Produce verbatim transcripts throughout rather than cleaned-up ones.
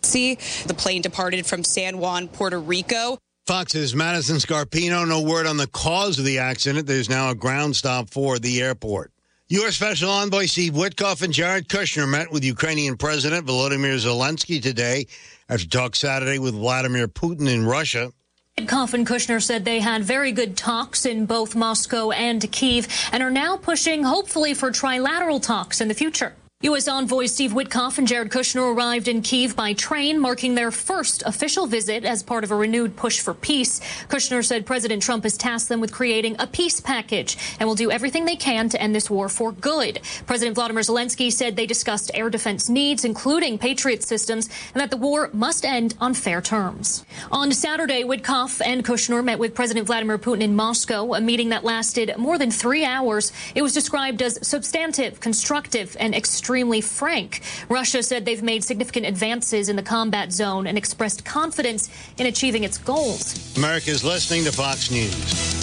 emergency. The plane departed from San Juan, Puerto Rico. Fox's Madison Scarpino, no word on the cause of the accident. There's now a ground stop for the airport. U S. Special Envoy Steve Witkoff and Jared Kushner met with Ukrainian President Volodymyr Zelensky today after talks Saturday with Vladimir Putin in Russia. Witkoff and Kushner said they had very good talks in both Moscow and Kyiv and are now pushing, hopefully, for trilateral talks in the future. U S. Envoy Steve Witkoff and Jared Kushner arrived in Kyiv by train, marking their first official visit as part of a renewed push for peace. Kushner said President Trump has tasked them with creating a peace package and will do everything they can to end this war for good. President Volodymyr Zelensky said they discussed air defense needs, including Patriot systems, and that the war must end on fair terms. On Saturday, Witkoff and Kushner met with President Vladimir Putin in Moscow, a meeting that lasted more than three hours. It was described as substantive, constructive, and extremely extremely frank. Russia said they've made significant advances in the combat zone and expressed confidence in achieving its goals. America's listening to Fox News.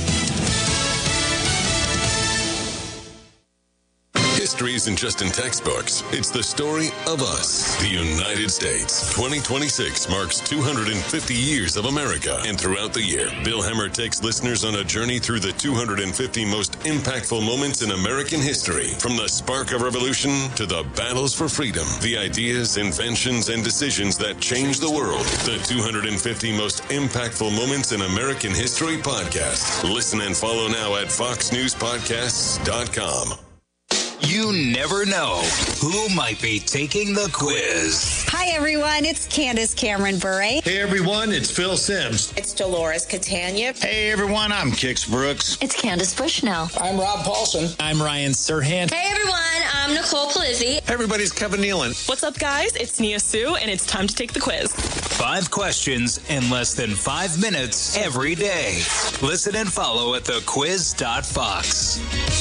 History isn't just in textbooks. It's the story of us, the United States. twenty twenty-six marks two hundred fifty years of America. And throughout the year, Bill Hemmer takes listeners on a journey through the two hundred fifty most impactful moments in American history. From the spark of revolution to the battles for freedom, the ideas, inventions, and decisions that changed the world. The two hundred fifty most impactful moments in American history podcast. Listen and follow now at fox news podcasts dot com. You never know who might be taking the quiz. Hi, everyone. It's Candace Cameron Bure. Hey, everyone. It's Phil Sims. It's Dolores Catania. Hey, everyone. I'm Kix Brooks. It's Candace Bushnell. I'm Rob Paulson. I'm Ryan Serhant. Hey, everyone. I'm Nicole Palizzi. Hey, everybody's Kevin Nealon. What's up, guys? It's Nia Sue, and it's time to take the quiz. Five questions in less than five minutes every day. Listen and follow at the quiz dot fox.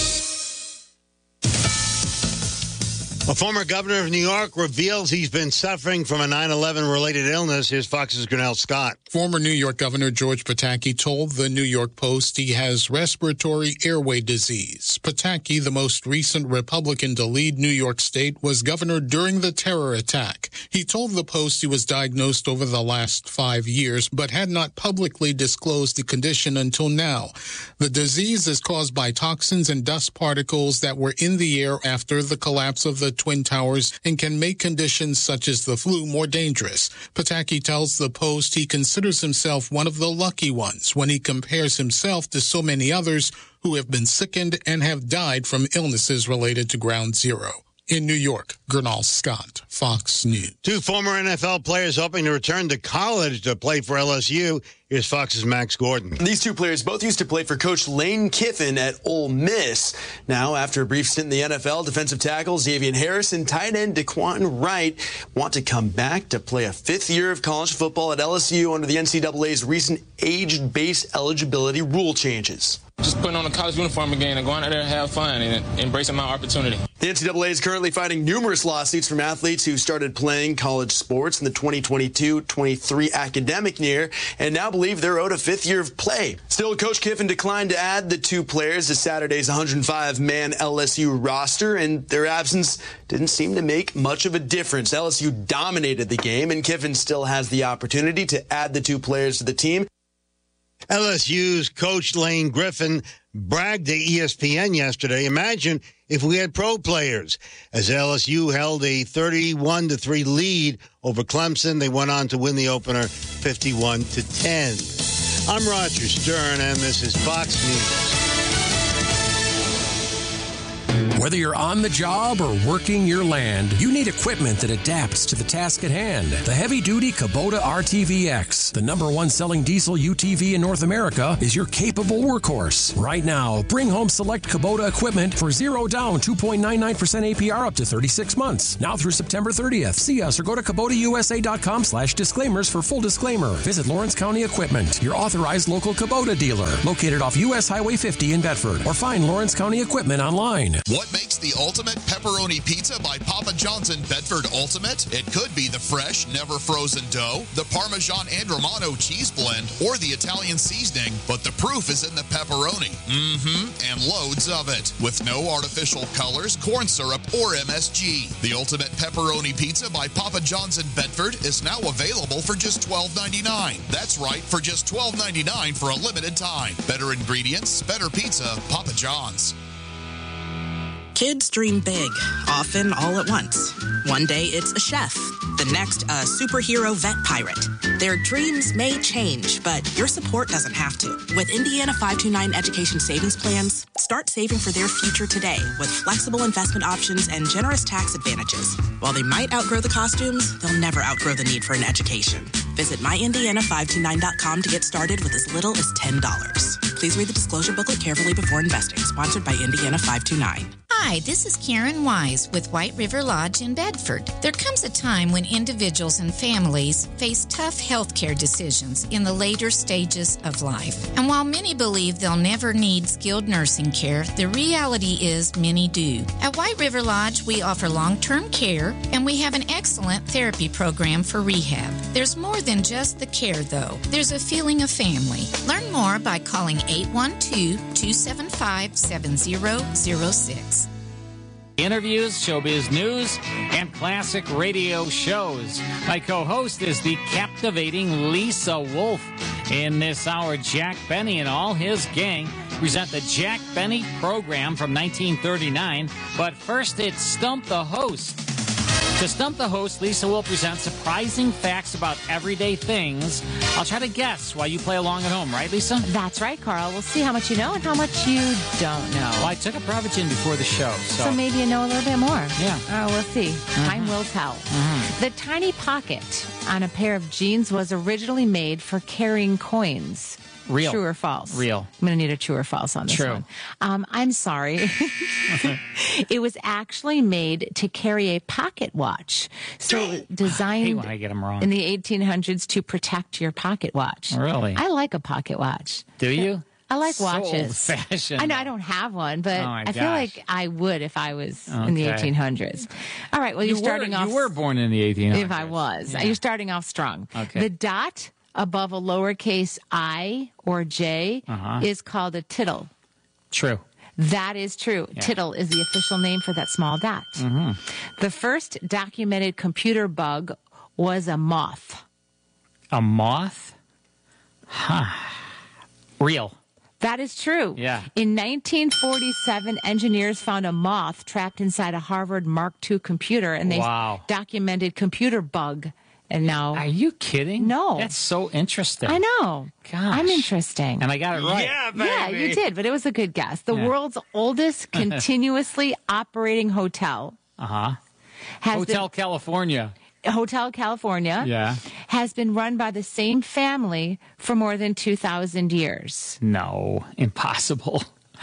A former governor of New York reveals he's been suffering from a nine eleven related illness. Here's Fox's Grinnell Scott. Former New York Governor George Pataki told the New York Post he has respiratory airway disease. Pataki, the most recent Republican to lead New York State, was governor during the terror attack. He told the Post he was diagnosed over the last five years, but had not publicly disclosed the condition until now. The disease is caused by toxins and dust particles that were in the air after the collapse of the Twin Towers and can make conditions such as the flu more dangerous. Pataki tells the Post he considers himself one of the lucky ones when he compares himself to so many others who have been sickened and have died from illnesses related to Ground Zero. In New York, Grinnell Scott, Fox News. Two former N F L players hoping to return to college to play for L S U. Here's Fox's Max Gordon. These two players both used to play for Coach Lane Kiffin at Ole Miss. Now, after a brief stint in the N F L, defensive tackle Xavier Harris and tight end DeQuan Wright want to come back to play a fifth year of college football at L S U under the N C double A's recent age-based eligibility rule changes. Just putting on a college uniform again and going out there and have fun and embracing my opportunity. The N C double A is currently fighting numerous lawsuits from athletes who started playing college sports in the twenty twenty-two twenty-three academic year and now believe they're owed a fifth year of play. Still, Coach Kiffin declined to add the two players to Saturday's one hundred five man L S U roster, and their absence didn't seem to make much of a difference. L S U dominated the game, and Kiffin still has the opportunity to add the two players to the team. L S U's coach Lane Griffin bragged to E S P N yesterday. Imagine if we had pro players. As L S U held a thirty-one to three lead over Clemson, they went on to win the opener fifty-one to ten. I'm Roger Stern, and this is Fox News. Whether you're on the job or working your land, you need equipment that adapts to the task at hand. The heavy-duty Kubota R T V X, the number one selling diesel U T V in North America, is your capable workhorse. Right now, bring home select Kubota equipment for zero down, two point nine nine percent A P R up to thirty-six months. Now through September thirtieth. See us or go to Kubota U S A dot com slash disclaimers for full disclaimer. Visit Lawrence County Equipment, your authorized local Kubota dealer, located off U S Highway fifty in Bedford, or find Lawrence County Equipment online. What what makes the ultimate pepperoni pizza by Papa John's in Bedford ultimate? It could be the fresh, never frozen dough, the Parmesan and Romano cheese blend, or the Italian seasoning, but the proof is in the pepperoni. Mm-hmm, and loads of it. With no artificial colors, corn syrup, or M S G. The ultimate pepperoni pizza by Papa John's in Bedford is now available for just twelve ninety-nine. That's right, for just twelve ninety-nine for a limited time. Better ingredients, better pizza, Papa John's. Kids dream big, often all at once. One day it's a chef, the next a superhero vet pirate. Their dreams may change, but your support doesn't have to. With Indiana five two nine Education Savings Plans, start saving for their future today with flexible investment options and generous tax advantages. While they might outgrow the costumes, they'll never outgrow the need for an education. Visit my indiana five two nine dot com to get started with as little as ten dollars. Please read the disclosure booklet carefully before investing. Sponsored by Indiana five two nine. Hi, this is Karen Wise with White River Lodge in Bedford. There comes a time when individuals and families face tough healthcare decisions in the later stages of life. And while many believe they'll never need skilled nursing care, the reality is many do. At White River Lodge, we offer long-term care, and we have an excellent therapy program for rehab. There's more than just the care, though. There's a feeling of family. Learn more by calling eight one two, two seven five, seven zero zero six. Interviews, showbiz news, and classic radio shows. My co-host is the captivating Lisa Wolf. In this hour, Jack Benny and all his gang present the Jack Benny program from nineteen thirty-nine. But first, it's Stump the Host. To Stump the Host, Lisa will present surprising facts about everyday things. I'll try to guess while you play along at home, right, Lisa? That's right, Carl. We'll see how much you know and how much you don't know. Well, I took a Prevagen before the show, so... So maybe you know a little bit more. Yeah. Oh, we'll see. Mm-hmm. Time will tell. Mm-hmm. The tiny pocket on a pair of jeans was originally made for carrying coins. Real. True or false? Real. I'm going to need a true or false on this True. one. Um, I'm sorry. It was actually made to carry a pocket watch. So designed I hate when I get them wrong. in the eighteen hundreds to protect your pocket watch. Really? I like a pocket watch. Do you? I like so watches. Old-fashioned. I know I don't have one, but Oh, my I feel gosh. like I would if I was in the Okay. eighteen hundreds. All right, well, you're you starting were, off... You were born in the eighteen hundreds. If I was. Yeah. You're starting off strong. Okay. The dot above a lowercase I or J Uh-huh. is called a tittle. True. That is true. Yeah. Tittle is the official name for that small dot. Mm-hmm. The first documented computer bug was a moth. A moth? Huh. Real. That is true. Yeah. In nineteen forty-seven, engineers found a moth trapped inside a Harvard Mark two computer, and they Wow. documented computer bug. And now... Are you kidding? No. That's so interesting. I know. Gosh. I'm interesting. And I got it right. Yeah, baby. Yeah, you did, but it was a good guess. The Yeah. world's oldest continuously operating hotel Uh-huh. has Hotel California. been, Hotel California Yeah. has been run by the same family for more than two thousand years. No. Impossible.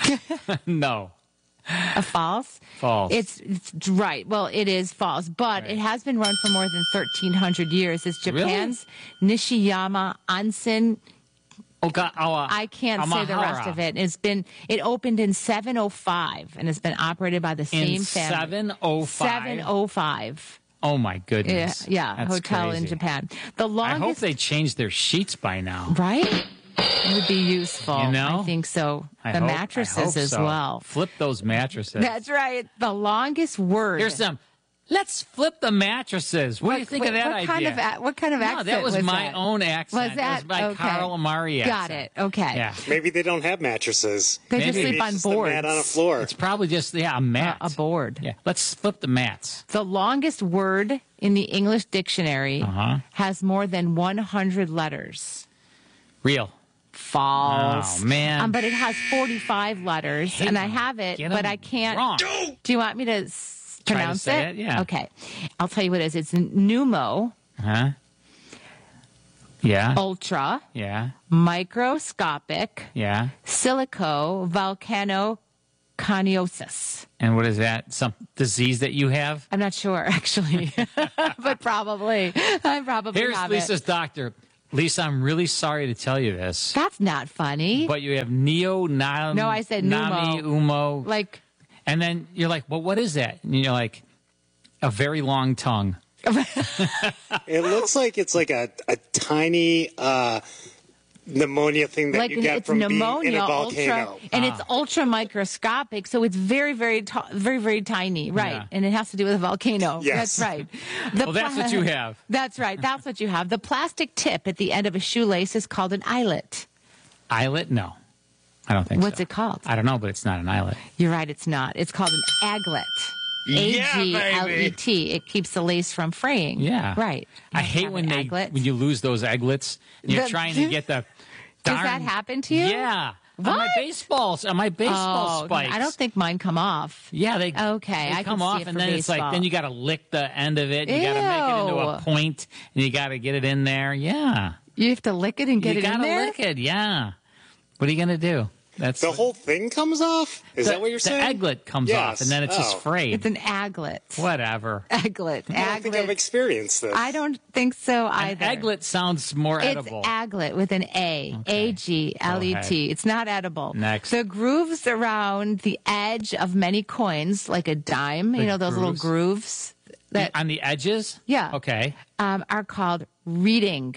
No. A false? False. It's, it's right. Well, it is false, but Right. it has been run for more than thirteen hundred years. It's Japan's Nishiyama Onsen. Oh, God. Oh, uh, I can't say the rest Amahara. of it. It's been it opened in seven oh five and it's been operated by the same In family. seven oh five? seven oh five. Oh, my Yeah, goodness. yeah, That's hotel in crazy. Japan. The I longest hope they changed their sheets by now. right? It would be useful. You know? I think so. I the hope- I mattresses hope as so. well. Flip those mattresses. That's right. The longest word. Here's some. Let's flip the mattresses. What, do you think what, of that what idea? Kind of, a- what kind of no, accent that was, my that? own accent. Was that? It was my okay. Carl Amari accent. Got it. Okay. Yeah. Maybe they don't have mattresses. They just Maybe sleep it's on just boards. a mat on a floor. It's probably just, yeah, a mat. Uh, a board. Yeah. Let's flip the mats. The longest word in the English dictionary Uh-huh. has more than one hundred letters. Real. False. Oh, man. Um, but it has forty-five letters, Hate and I them. have it, Get but them I can't. wrong. Do you want me to s- Try to pronounce say it? it, yeah. Okay. I'll tell you what it is. It's pneumo, Huh? Yeah. ultra, Yeah. microscopic, Yeah. silico, volcanoconiosis. And what is that? Some disease that you have? I'm not sure, actually, but probably. I probably Here's have Lisa's it. doctor. Lisa, I'm really sorry to tell you this, That's not funny. but you have neo nam No, I said nami pneumo. umo. Like, And then you're like, well, what is that? And you're like, a very long tongue. It looks like it's like a, a tiny uh, pneumonia thing that like you get it's from pneumonia, being in a volcano. ultra, and Ah. it's ultra microscopic, so it's very, very, t- very, very tiny, right? Yeah. And it has to do with a volcano. Yes. That's right. The Well, that's what you have. That's right. That's what you have. The plastic tip at the end of a shoelace is called an eyelet. Eyelet? No. I don't think What's so. it called? I don't know, but it's not an eyelet. You're right. It's not. It's called an aglet. Yeah, A G L E T. It keeps the lace from fraying. Yeah. Right. You I have to hate have when an they aglet. when you lose those eglets. And you're The- trying to get the Does darn, that happen to you? Yeah. On my What? baseballs, on my baseball Oh, spikes. I don't think mine come off. Yeah, they Okay, They I come can see off, it and for then it's like baseball. then you got to lick the end of it. You got to make it into a Ew. point, and you got to get it in there. Yeah, You have to lick it and get you it in gotta there? lick it. Yeah. What are you gonna do? That's The whole thing comes off? Is the, that what you're the saying? eglet comes Yes. off, and then it's just Oh. frayed. It's an aglet. Whatever. Aglet. I don't think I've Aglet. experienced this. I don't think so either. An eglet sounds more It's edible. aglet with an A. A G L E T. It's not edible. Next. The grooves around the edge of many coins, like a dime, The you know, those little grooves? grooves that On the edges? Yeah. Okay. um, are called reading.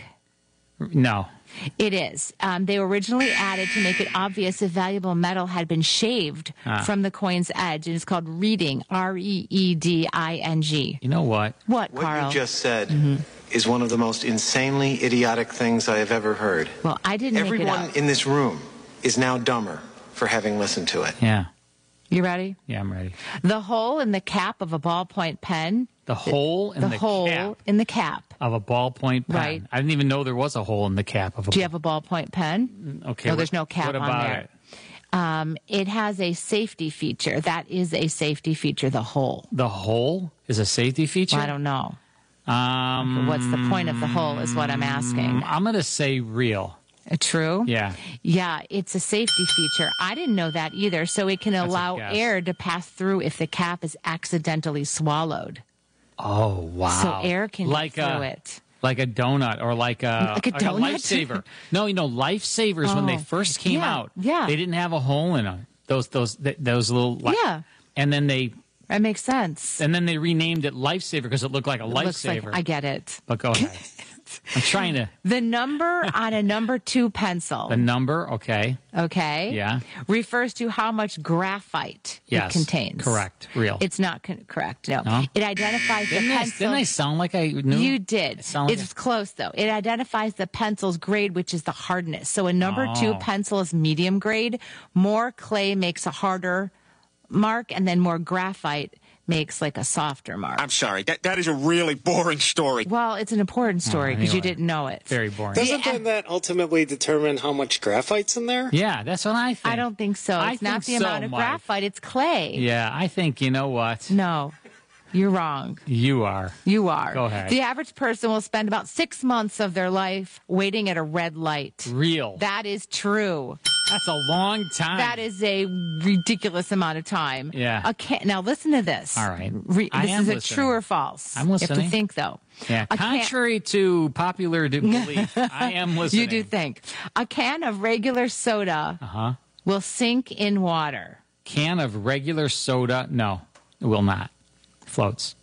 No. It is. Um, they were originally added to make it obvious if valuable metal had been shaved Ah. from the coin's edge. And it's called reading. R E E D I N G. You know what? What, What Carl? you just said Mm-hmm. is one of the most insanely idiotic things I have ever heard. Well, I didn't make it Everyone up. in this room is now dumber for having listened to it. Yeah. You ready? Yeah, I'm ready. The hole in the cap of a ballpoint pen. The hole in the, the hole cap in the cap. of a ballpoint pen. Right. I didn't even know there was a hole in the cap of a Do you have a ballpoint pen? Okay. No, what- there's no cap what on about there. it? Um, it has a safety feature. That is a safety feature, the hole. The hole is a safety feature? Well, I don't know. Um, What's the point of the hole is what I'm asking. I'm going to say real. Uh, True? Yeah. Yeah, it's a safety feature. I didn't know that either. So it can That's a allow guess. air to pass through if the cap is accidentally swallowed. Oh, wow. So air can like get through a, it. Like a donut or like a, Like a donut? lifesaver. No, you know, lifesavers when they Oh, first came yeah, out, yeah. they didn't have a hole in them. Those those th- those little li- Yeah. And then they That makes sense. and then they renamed it lifesaver because it looked like a It looks like- lifesaver. I get it. But go ahead. I'm trying to The number on a number two pencil, the number. Okay. okay, Yeah. refers to how much graphite Yes. it contains. Correct. Real. It's not con- correct. No. No? It identifies didn't, the I, pencil. didn't I sound like I knew? You did. It sounded It's close though. It identifies the pencil's grade, which is the hardness. So a number Oh. two pencil is medium grade. More clay makes a harder mark, and then more graphite makes like a softer mark. I'm sorry. That that is a really boring story. Well, it's an important story because you anyway. didn't know it. Very boring. Doesn't then that ultimately determine how much graphite's in there? Yeah, that's what I think. I don't think so. I It's not the think so, amount of Mike. graphite. It's clay. Yeah, I think you know what No, you're wrong. you are. You are. Go ahead. The average person will spend about six months of their life waiting at a red light. Real. That is true. That's a long time. That is a ridiculous amount of time. Yeah. A can- now listen to this. All right. Re- I this am is a listening. true or false. I'm You have listening. to think though. Yeah. A can- Contrary to popular d- belief, I am listening. You do think a can of regular soda Uh huh. will sink in water. Can of regular soda? No, it will not. Floats.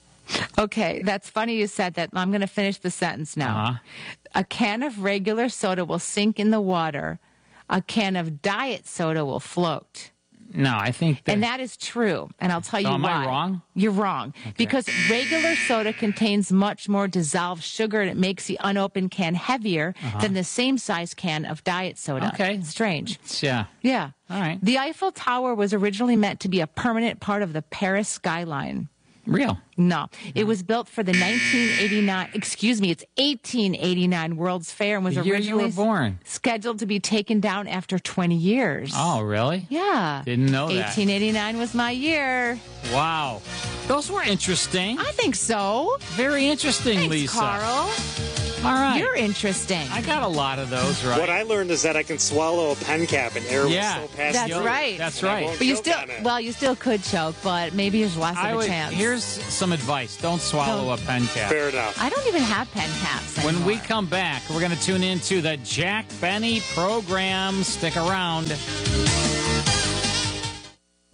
Okay, that's funny you said that. I'm going to finish the sentence now. Uh-huh. A can of regular soda will sink in the water. A can of diet soda will float. No, I think that. And that is true. And I'll tell So you am why. I wrong? You're wrong. Because regular soda contains much more dissolved sugar and it makes the unopened can heavier Uh-huh. than the same size can of diet soda. Okay. Strange. yeah. Yeah. All right. The Eiffel Tower was originally meant to be a permanent part of the Paris skyline. Real. No, it was built for the nineteen eighty-nine, excuse me, it's eighteen eighty-nine World's Fair and was The year you originally were born. scheduled to be taken down after twenty years. Oh, really? Yeah. Didn't know that. eighteen eighty-nine was my year. Wow. Those were interesting. I think so. Very interesting, Thanks, Lisa. Carl. All right. You're interesting. I got a lot of those right. What I learned is that I can swallow a pen cap and air Yeah. will still pass That's through. right. That's And I right. won't But you choke still, on it. well, you still could choke, but maybe there's less I of a would, chance. here's some advice. Don't swallow a pen cap. Fair enough. I don't even have pen caps When anymore. we come back, we're going to tune into the Jack Benny program. Stick around.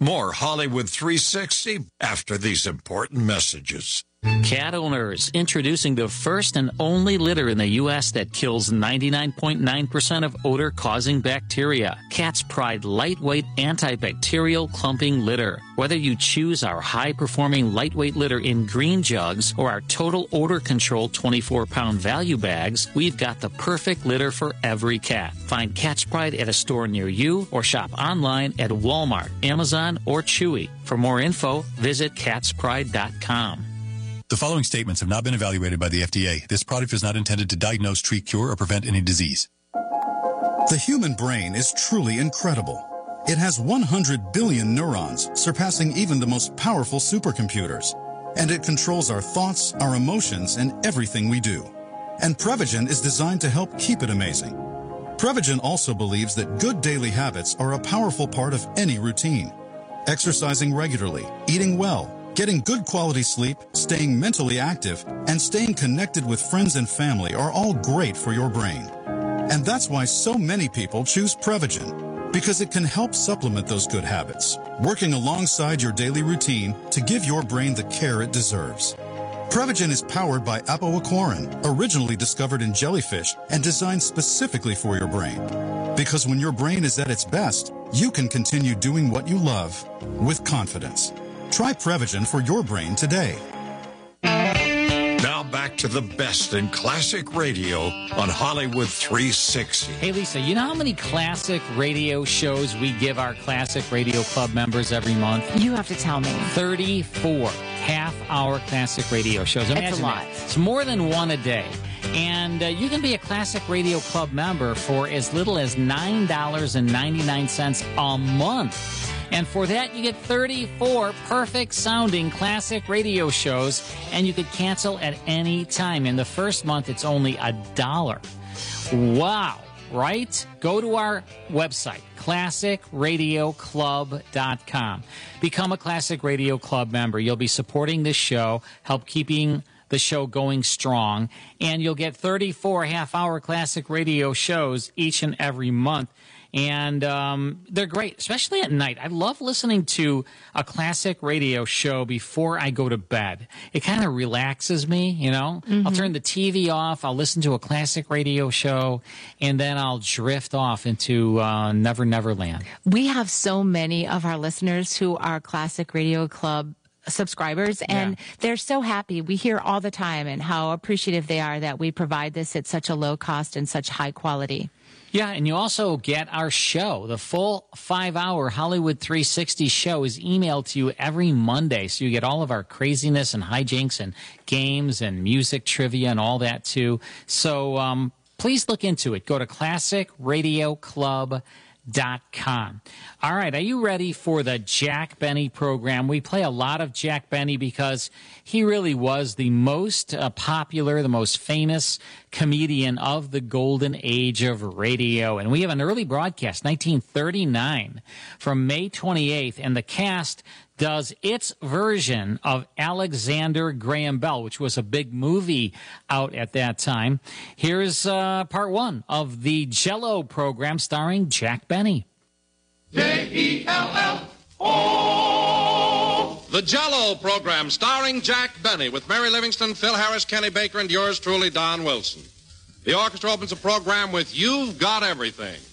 More Hollywood three sixty after these important messages. Cat owners, introducing the first and only litter in the U S that kills ninety-nine point nine percent of odor-causing bacteria. Cat's Pride lightweight antibacterial clumping litter. Whether you choose our high-performing lightweight litter in green jugs or our total odor control twenty-four pound value bags, we've got the perfect litter for every cat. Find Cat's Pride at a store near you or shop online at Walmart, Amazon, or Chewy. For more info, visit cats pride dot com. The following statements have not been evaluated by the F D A. This product is not intended to diagnose, treat, cure, or prevent any disease. The human brain is truly incredible. It has one hundred billion neurons, surpassing even the most powerful supercomputers. And it controls our thoughts, our emotions, and everything we do. And Prevagen is designed to help keep it amazing. Prevagen also believes that good daily habits are a powerful part of any routine. Exercising regularly, eating well, getting good quality sleep, staying mentally active, and staying connected with friends and family are all great for your brain. And that's why so many people choose Prevagen, because it can help supplement those good habits, working alongside your daily routine to give your brain the care it deserves. Prevagen is powered by apoaquarin, originally discovered in jellyfish and designed specifically for your brain. Because when your brain is at its best, you can continue doing what you love with confidence. Try Prevagen for your brain today. Now back to the best in classic radio on Hollywood three sixty. Hey, Lisa, you know how many classic radio shows we give our Classic Radio Club members every month? You have to tell me. thirty-four half-hour classic radio shows. Imagine That's a lot. That. It's more than one a day. And uh, you can be a Classic Radio Club member for as little as nine dollars and ninety-nine cents a month. And for that, you get thirty-four perfect-sounding classic radio shows, and you could cancel at any time. In the first month, it's only a dollar. Wow, right? Go to our website, classic radio club dot com. Become a Classic Radio Club member. You'll be supporting this show, help keeping the show going strong, and you'll get thirty-four half-hour classic radio shows each and every month. And um, they're great, especially at night. I love listening to a classic radio show before I go to bed. It kind of relaxes me, you know. Mm-hmm. I'll turn the T V off. I'll listen to a classic radio show, and then I'll drift off into uh, Never Never Land. We have so many of our listeners who are Classic Radio Club subscribers, and yeah. they're so happy. We hear all the time and how appreciative they are that we provide this at such a low cost and such high quality. Yeah, and you also get our show. The full five-hour Hollywood three sixty show is emailed to you every Monday, so you get all of our craziness and hijinks and games and music trivia and all that, too. So um, please look into it. Go to classic radio club dot com. All right, are you ready for the Jack Benny program? We play a lot of Jack Benny because he really was the most uh, popular, the most famous comedian of the golden age of radio. And we have an early broadcast, nineteen thirty-nine, from May twenty-eighth, and the cast does its version of Alexander Graham Bell, which was a big movie out at that time. Here's uh, part one of the Jell-O program starring Jack Benny. J E L L O The Jell-O program starring Jack Benny with Mary Livingston, Phil Harris, Kenny Baker, and yours truly, Don Wilson. The orchestra opens the program with You've Got Everything.